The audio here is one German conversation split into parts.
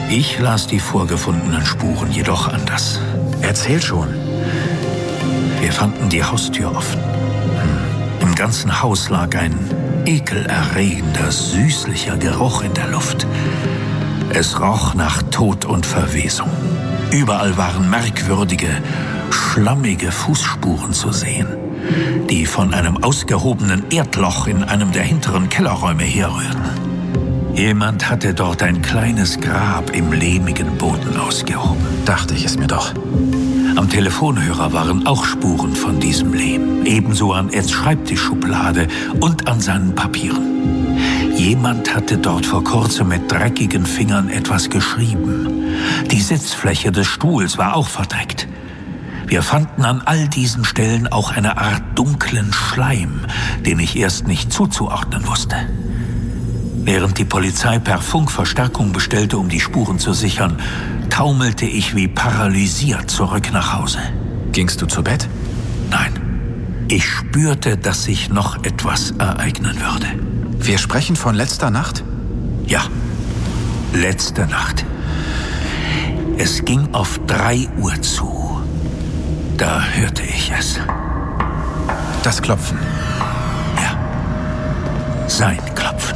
Ich las die vorgefundenen Spuren jedoch anders. Erzähl schon. Wir fanden die Haustür offen. Im ganzen Haus lag ein ekelerregender, süßlicher Geruch in der Luft. Es roch nach Tod und Verwesung. Überall waren merkwürdige, schlammige Fußspuren zu sehen, die von einem ausgehobenen Erdloch in einem der hinteren Kellerräume herrührten. Jemand hatte dort ein kleines Grab im lehmigen Boden ausgehoben. Dachte ich es mir doch. Am Telefonhörer waren auch Spuren von diesem Lehm, ebenso an Eds Schreibtischschublade und an seinen Papieren. Jemand hatte dort vor kurzem mit dreckigen Fingern etwas geschrieben. Die Sitzfläche des Stuhls war auch verdreckt. Wir fanden an all diesen Stellen auch eine Art dunklen Schleim, den ich erst nicht zuzuordnen wusste. Während die Polizei per Funk Verstärkung bestellte, um die Spuren zu sichern, taumelte ich wie paralysiert zurück nach Hause. Gingst du zu Bett? Nein. Ich spürte, dass sich noch etwas ereignen würde. Wir sprechen von letzter Nacht? Ja, letzte Nacht. Es ging auf 3 Uhr zu. Da hörte ich es. Das Klopfen. Ja, sein Klopfen.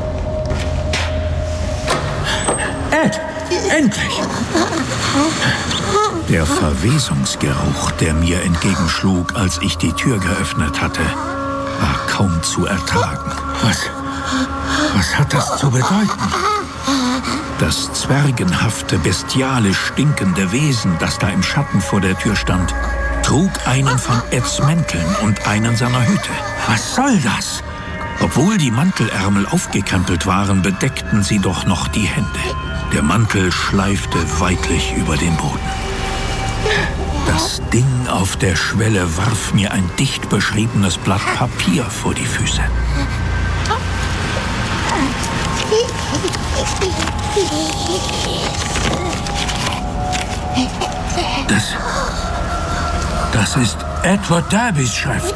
Ed, endlich! Der Verwesungsgeruch, der mir entgegenschlug, als ich die Tür geöffnet hatte, war kaum zu ertragen. Was hat das zu bedeuten? Das zwergenhafte, bestialisch stinkende Wesen, das da im Schatten vor der Tür stand, trug einen von Eds Mänteln und einen seiner Hüte. Was soll das? Obwohl die Mantelärmel aufgekantelt waren, bedeckten sie doch noch die Hände. Der Mantel schleifte weitlich über den Boden. Das Ding auf der Schwelle warf mir ein dicht beschriebenes Blatt Papier vor die Füße. Das ist Edward Derbys Schrift.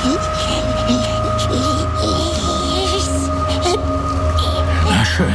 Na schön.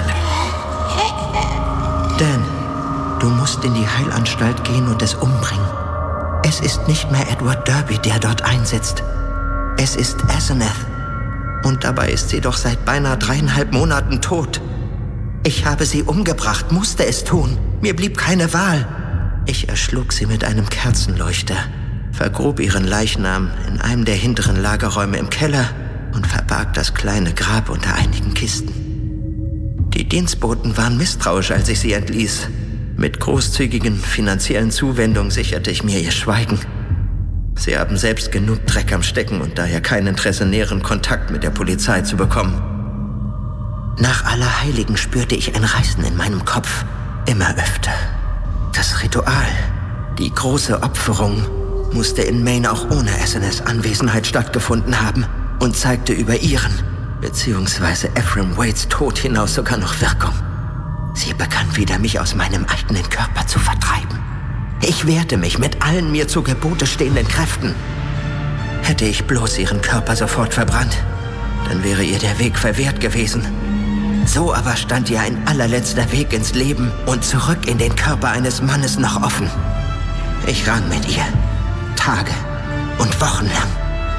Dan, du musst in die Heilanstalt gehen und es umbringen. Es ist nicht mehr Edward Derby, der dort einsitzt. Es ist Asenath. Und dabei ist sie doch seit beinahe 3,5 Monaten tot. Ich habe sie umgebracht, musste es tun. Mir blieb keine Wahl. Ich erschlug sie mit einem Kerzenleuchter, vergrub ihren Leichnam in einem der hinteren Lagerräume im Keller und verbarg das kleine Grab unter einigen Kisten. Die Dienstboten waren misstrauisch, als ich sie entließ. Mit großzügigen finanziellen Zuwendungen sicherte ich mir ihr Schweigen. Sie haben selbst genug Dreck am Stecken und daher kein Interesse, näheren Kontakt mit der Polizei zu bekommen. Nach Allerheiligen spürte ich ein Reißen in meinem Kopf, immer öfter. Das Ritual, die große Opferung, musste in Maine auch ohne Asenaths Anwesenheit stattgefunden haben und zeigte über ihren, beziehungsweise Ephraim Wades Tod hinaus sogar noch Wirkung. Sie begann wieder, mich aus meinem eigenen Körper zu vertreiben. Ich wehrte mich mit allen mir zu Gebote stehenden Kräften. Hätte ich bloß ihren Körper sofort verbrannt, dann wäre ihr der Weg verwehrt gewesen. So aber stand ihr ein allerletzter Weg ins Leben und zurück in den Körper eines Mannes noch offen. Ich rang mit ihr, Tage und Wochen lang.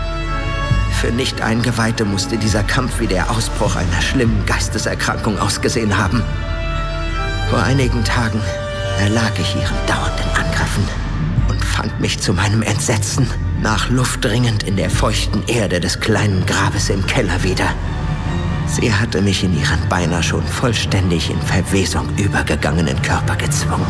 Für Nicht-Eingeweihte musste dieser Kampf wie der Ausbruch einer schlimmen Geisteserkrankung ausgesehen haben. Vor einigen Tagen erlag ich ihren dauernden Angriffen und fand mich zu meinem Entsetzen nach Luft ringend in der feuchten Erde des kleinen Grabes im Keller wieder. Sie hatte mich in ihren beinahe schon vollständig in Verwesung übergegangenen Körper gezwungen.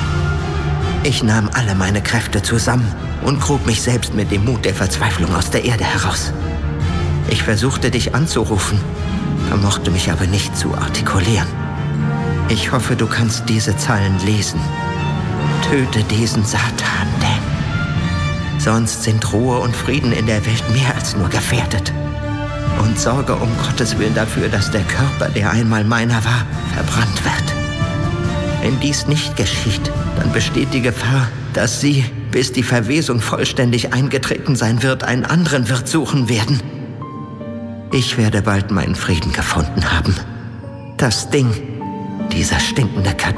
Ich nahm alle meine Kräfte zusammen und grub mich selbst mit dem Mut der Verzweiflung aus der Erde heraus. Ich versuchte, dich anzurufen, vermochte mich aber nicht zu artikulieren. Ich hoffe, du kannst diese Zeilen lesen. Töte diesen Satan, Dan. Sonst sind Ruhe und Frieden in der Welt mehr als nur gefährdet. Und sorge um Gottes Willen dafür, dass der Körper, der einmal meiner war, verbrannt wird. Wenn dies nicht geschieht, dann besteht die Gefahr, dass sie, bis die Verwesung vollständig eingetreten sein wird, einen anderen Wirt suchen werden. Ich werde bald meinen Frieden gefunden haben. Das Ding, dieser stinkende